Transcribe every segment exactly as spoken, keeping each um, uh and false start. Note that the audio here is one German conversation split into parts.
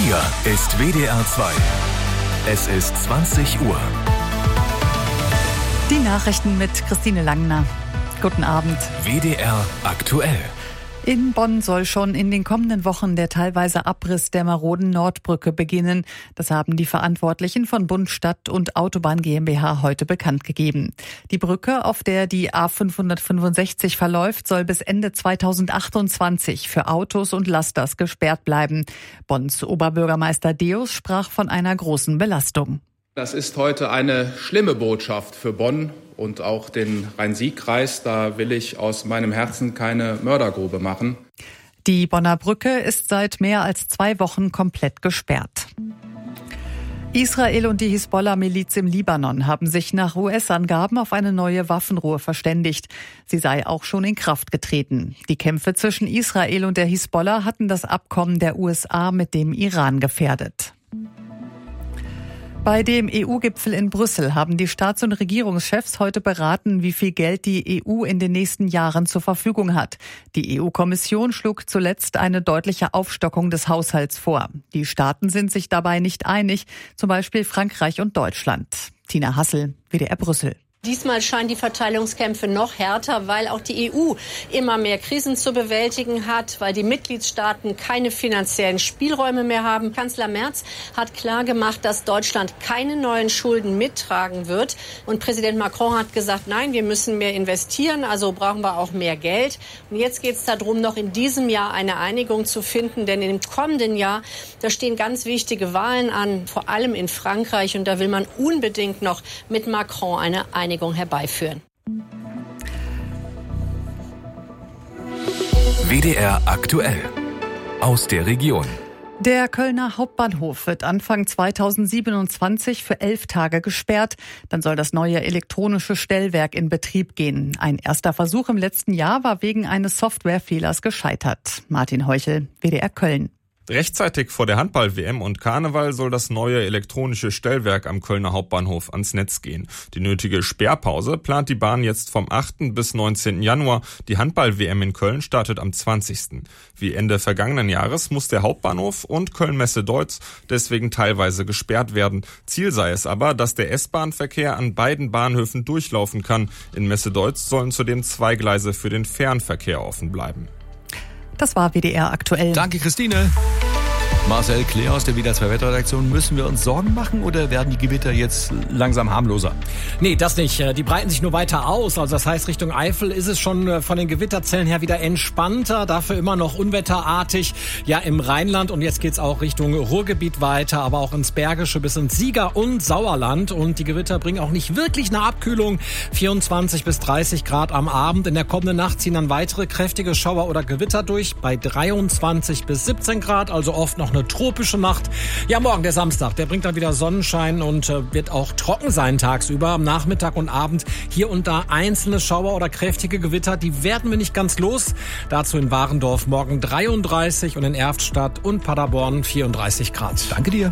Hier ist W D R zwei. Es ist zwanzig Uhr. Die Nachrichten mit Christine Langner. Guten Abend. W D R aktuell. In Bonn soll schon in den kommenden Wochen der teilweise Abriss der maroden Nordbrücke beginnen. Das haben die Verantwortlichen von Bund, Stadt und Autobahn GmbH heute bekannt gegeben. Die Brücke, auf der die A fünfhundertfünfundsechzig verläuft, soll bis Ende zweitausendachtundzwanzig für Autos und Lasters gesperrt bleiben. Bonns Oberbürgermeister Deus sprach von einer großen Belastung. Das ist heute eine schlimme Botschaft für Bonn und auch den Rhein-Sieg-Kreis. Da will ich aus meinem Herzen keine Mördergrube machen. Die Bonner Brücke ist seit mehr als zwei Wochen komplett gesperrt. Israel und die Hisbollah-Miliz im Libanon haben sich nach U S-Angaben auf eine neue Waffenruhe verständigt. Sie sei auch schon in Kraft getreten. Die Kämpfe zwischen Israel und der Hisbollah hatten das Abkommen der U S A mit dem Iran gefährdet. Bei dem E U-Gipfel in Brüssel haben die Staats- und Regierungschefs heute beraten, wie viel Geld die E U in den nächsten Jahren zur Verfügung hat. Die E U-Kommission schlug zuletzt eine deutliche Aufstockung des Haushalts vor. Die Staaten sind sich dabei nicht einig, zum Beispiel Frankreich und Deutschland. Tina Hassel, W D R Brüssel. Diesmal scheinen die Verteilungskämpfe noch härter, weil auch die E U immer mehr Krisen zu bewältigen hat, weil die Mitgliedstaaten keine finanziellen Spielräume mehr haben. Kanzler Merz hat klargemacht, dass Deutschland keine neuen Schulden mittragen wird. Und Präsident Macron hat gesagt, nein, wir müssen mehr investieren, also brauchen wir auch mehr Geld. Und jetzt geht es darum, noch in diesem Jahr eine Einigung zu finden, denn im kommenden Jahr, da stehen ganz wichtige Wahlen an, vor allem in Frankreich. Und da will man unbedingt noch mit Macron eine Einigung herbeiführen. W D R aktuell. Aus der Region. Der Kölner Hauptbahnhof wird Anfang zweitausendsiebenundzwanzig für elf Tage gesperrt. Dann soll das neue elektronische Stellwerk in Betrieb gehen. Ein erster Versuch im letzten Jahr war wegen eines Softwarefehlers gescheitert. Martin Heuchel, W D R Köln. Rechtzeitig vor der Handball-W M und Karneval soll das neue elektronische Stellwerk am Kölner Hauptbahnhof ans Netz gehen. Die nötige Sperrpause plant die Bahn jetzt vom achten bis neunzehnten Januar. Die Handball-W M in Köln startet am zwanzigsten Wie Ende vergangenen Jahres muss der Hauptbahnhof und Köln-Messe-Deutz deswegen teilweise gesperrt werden. Ziel sei es aber, dass der S-Bahn-Verkehr an beiden Bahnhöfen durchlaufen kann. In Messe-Deutz sollen zudem zwei Gleise für den Fernverkehr offen bleiben. Das war W D R aktuell. Danke, Christine. Marcel Claire aus der W D R zwei Wetterredaktion. Müssen wir uns Sorgen machen oder werden die Gewitter jetzt langsam harmloser? Nee, das nicht. Die breiten sich nur weiter aus. Also das heißt, Richtung Eifel ist es schon von den Gewitterzellen her wieder entspannter. Dafür immer noch unwetterartig. Ja, im Rheinland. Und jetzt geht's auch Richtung Ruhrgebiet weiter, aber auch ins Bergische bis ins Sieger- und Sauerland. Und die Gewitter bringen auch nicht wirklich eine Abkühlung. vierundzwanzig bis dreißig Grad am Abend. In der kommenden Nacht ziehen dann weitere kräftige Schauer oder Gewitter durch. Bei dreiundzwanzig bis siebzehn Grad, also oft noch eine tropische Nacht. Ja, morgen der Samstag, der bringt dann wieder Sonnenschein und äh, wird auch trocken sein tagsüber. Am Nachmittag und Abend hier und da einzelne Schauer oder kräftige Gewitter, die werden wir nicht ganz los. Dazu in Warendorf morgen dreiunddreißig und in Erftstadt und Paderborn vierunddreißig Grad. Danke dir.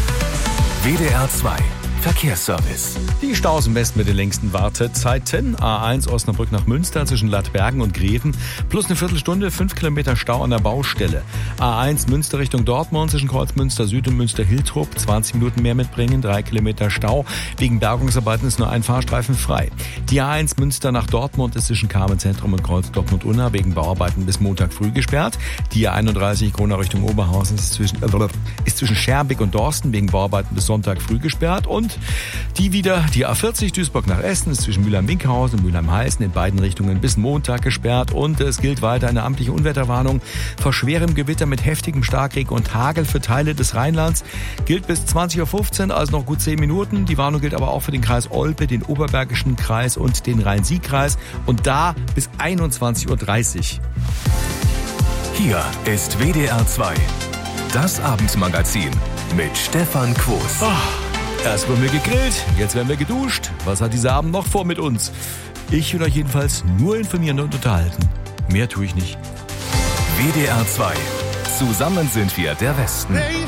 W D R zwei Verkehrsservice. Die Staus im Westen mit den längsten Wartezeiten. A eins Osnabrück nach Münster zwischen Lattbergen und Greven. Plus eine Viertelstunde, fünf Kilometer Stau an der Baustelle. A eins Münster Richtung Dortmund zwischen Kreuzmünster Süd und Münster-Hiltrup. zwanzig Minuten mehr mitbringen, drei Kilometer Stau. Wegen Bergungsarbeiten ist nur ein Fahrstreifen frei. Die A eins Münster nach Dortmund ist zwischen Carmenzentrum und Kreuz Dortmund-Unna wegen Bauarbeiten bis Montag früh gesperrt. Die A einunddreißig Gronau Richtung Oberhausen ist zwischen, äh, ist zwischen Scherbeck und Dorsten wegen Bauarbeiten bis Sonntag früh gesperrt. Und die wieder, die A vierzig Duisburg nach Essen ist zwischen Mülheim-Winkhausen und Mülheim-Heißen in beiden Richtungen bis Montag gesperrt. Und es gilt weiter eine amtliche Unwetterwarnung vor schwerem Gewitter mit heftigem Starkregen und Hagel für Teile des Rheinlands. Gilt bis zwanzig Uhr fünfzehn, also noch gut zehn Minuten. Die Warnung gilt aber auch für den Kreis Olpe, den Oberbergischen Kreis und den Rhein-Sieg-Kreis. Und da bis einundzwanzig Uhr dreißig. Hier ist W D R zwei. Das Abendmagazin mit Stefan Quos. Oh. Erst wurden wir gegrillt, jetzt werden wir geduscht. Was hat dieser Abend noch vor mit uns? Ich will euch jedenfalls nur informieren und unterhalten. Mehr tue ich nicht. W D R zwei. Zusammen sind wir der Westen. They